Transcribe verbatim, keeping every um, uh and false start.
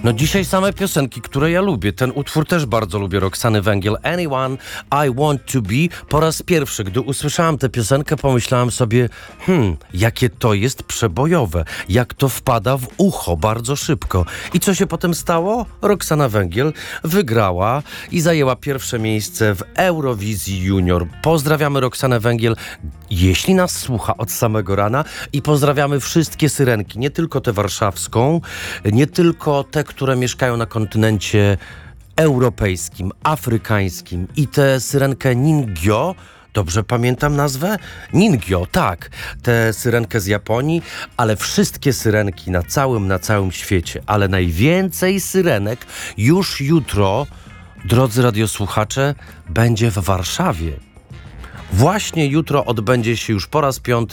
No dzisiaj same piosenki, które ja lubię. Ten utwór też bardzo lubię, Roxany Węgiel. Anyone I Want To Be. Po raz pierwszy, gdy usłyszałem tę piosenkę, pomyślałem sobie, hmm, jakie to jest przebojowe. Jak to wpada w ucho bardzo szybko. I co się potem stało? Roxana Węgiel wygrała i zajęła pierwsze miejsce w Eurowizji Junior. Pozdrawiamy Roxanę Węgiel, jeśli nas słucha od samego rana, i pozdrawiamy wszystkie syrenki, nie tylko tę warszawską, nie tylko te, które mieszkają na kontynencie europejskim, afrykańskim, i tę syrenkę Ningyo. Dobrze pamiętam nazwę? Ningyo, tak. Tę syrenkę z Japonii, ale wszystkie syrenki na całym, na całym świecie. Ale najwięcej syrenek już jutro, drodzy radiosłuchacze, będzie w Warszawie. Właśnie jutro odbędzie się już po raz piąty